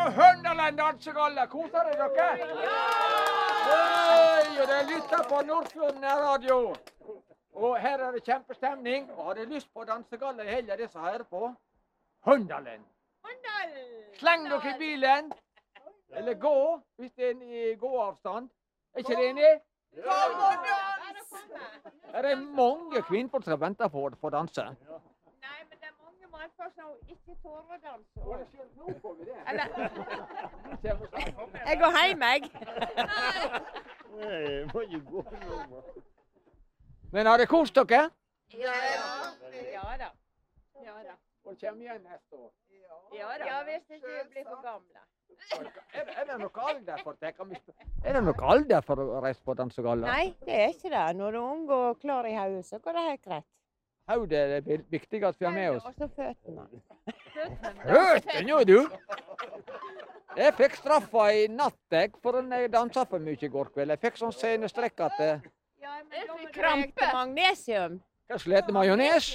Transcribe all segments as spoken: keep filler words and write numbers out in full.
Hundaland dansegalle. Koser dere dere? Oi, og det er lytter på Nordfjorden Radio. Og her er det kjempestemning. Og har du lyst på dansegalle i helga, det som hører på? Hundaland. Sleng dere i bilen. Eller gå, hvis det er i gåavstand. Er ikke det enig? Kom og dans! Er det mange kvinner som venter på å få danse? Nei, men det er mange mannfolk som ikke tårer å danse. Nå får vi det. Eller, jeg går hjem, jeg. Nei, jeg må ikke gå nå. Men har dere kost dere? Ja, ja da. Ja da. Og kommer igjen neste år. Ja da. Ja, hvis ikke vi blir for gamle. Er, er det noe alder for det? Er det noe alder for å reise på dansegalla? Nei, det er ikke det. Når du er ung og klar i hodet, så går det helt greit. Hodet er det viktigste vi har med oss. Og så føttene. Føttene, jo du! Jeg fikk straffa i natt jeg, for at jeg dansa for mye i går kveld. Jeg fikk sånn senestrekk at det... Ja, men da må du røyke magnesium. Hva skulle hete majones?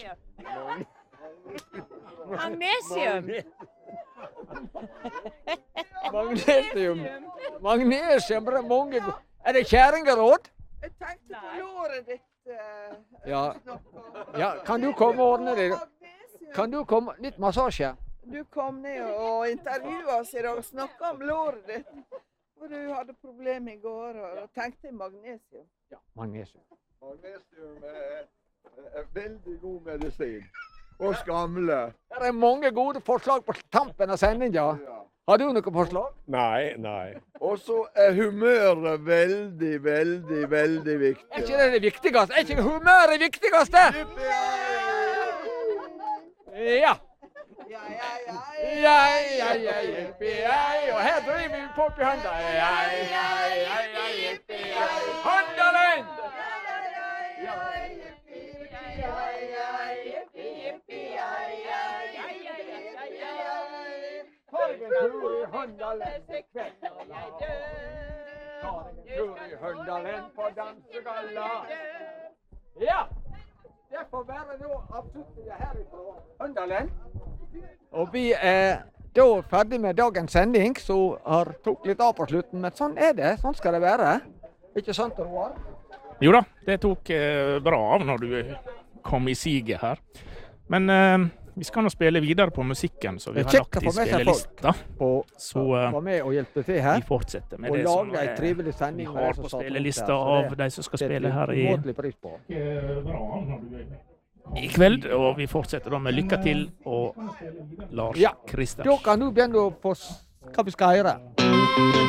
Magnesium. Magnesium. Magnesium, det er mange go- Er det kjerringeråd? Jeg tenkte på låret ditt. eh, Ja. snakke om. Ja, kan du komme og ordne det? Magnesium. Kan du komme? Litt massasje? Du kom ned og intervjuet oss i dag og snakket om låret ditt. For du hadde problemer i går og tenkte magnesium. Ja, magnesium. Magnesium er, er veldig god medisin. Og skamle. Det er mange gode forslag på tampen av sendinga. Ja. Har du noen forslag? Nei, nei. Og så er humøret veldig, veldig, veldig Er viktig. ikke det det viktigste? Er ikke humøret det viktigste? Ja. Ja, ja, ja. Ja, ja, ja, hjelpe, ja. Og her driver vi på i hånda. Ja, ja, ja, ja, hjelpe, ja. Håndaland! Tar en tur i Håndaland i kveld. Tar en tur i Håndaland på dansegalla. Ja, det får være nå absolutt herifra Håndaland. Og vi er da ferdig med dagens sending, så har tok litt av på slutten, men sånn er det, sånn skal det være. Ikke sant, Roar? Jo da, det tok eh, bra av når du kom i siget her. Men eh, vi skal nå spille videre på musikken, så vi Det er har kjekt å lagt i få med seg spillelista. På Så eh, var med og hjelpe til vi her. fortsetter med Og det som lage en eh, trivelig vi sending. med har det som på satt rundt spillelista der, så av det de som skal setter spille vi her i, umåtelig pris på. i kveld. Og vi fortsetter da med Lykke til og Lars Ja, Kristers. Da kan du begynne å få s- hva vi skal gjøre.